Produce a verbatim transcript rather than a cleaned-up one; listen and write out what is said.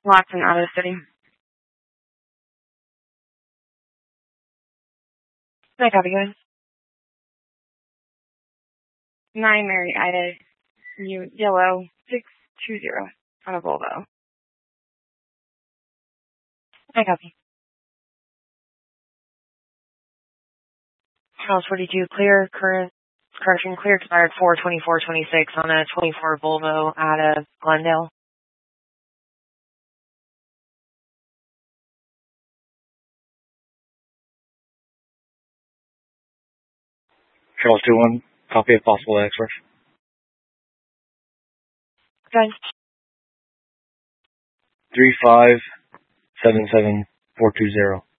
Watson, out of the city. I copy, guys. Nine Mary Ida, U, yellow, six two zero on a Volvo. I copy. Charles forty-two, clear, current, correction, clear expired four twenty-four twenty-six on a twenty-four Volvo out of Glendale. Charles two one, copy of possible express. Guys. Three five seven seven four two zero.